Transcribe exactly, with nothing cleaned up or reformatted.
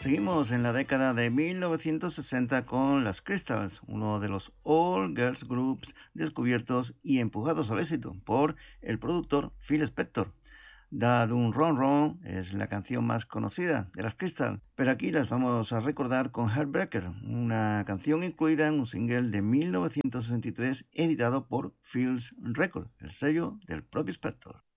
Seguimos en la década de mil novecientos sesenta con las Crystals, uno de los all girls groups descubiertos y empujados al éxito por el productor Phil Spector. Dad un Ron Ron es la canción más conocida de las Crystals, pero aquí las vamos a recordar con Heartbreaker, una canción incluida en un single de mil novecientos sesenta y tres editado por Phil's Records, el sello del propio Spector.